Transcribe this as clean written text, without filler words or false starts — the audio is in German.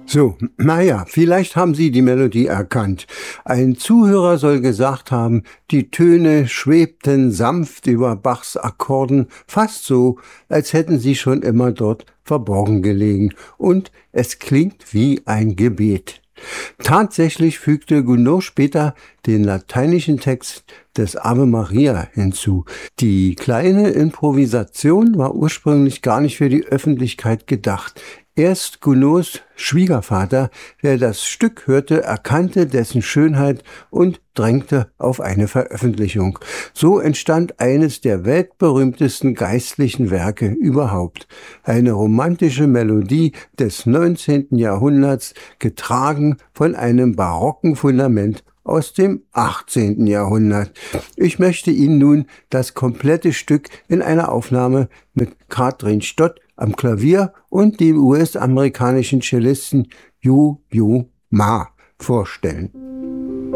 So, naja, vielleicht haben Sie die Melodie erkannt. Ein Zuhörer soll gesagt haben, die Töne schwebten sanft über Bachs Akkorden, fast so, als hätten sie schon immer dort verborgen gelegen. Und es klingt wie ein Gebet. Tatsächlich fügte Gounod später den lateinischen Text des Ave Maria hinzu. Die kleine Improvisation war ursprünglich gar nicht für die Öffentlichkeit gedacht. Erst Gounods Schwiegervater, der das Stück hörte, erkannte dessen Schönheit und drängte auf eine Veröffentlichung. So entstand eines der weltberühmtesten geistlichen Werke überhaupt. Eine romantische Melodie des 19. Jahrhunderts, getragen von einem barocken Fundament aus dem 18. Jahrhundert. Ich möchte Ihnen nun das komplette Stück in einer Aufnahme mit Katrin Stott am Klavier und dem US-amerikanischen Cellisten Yo-Yo Ma vorstellen.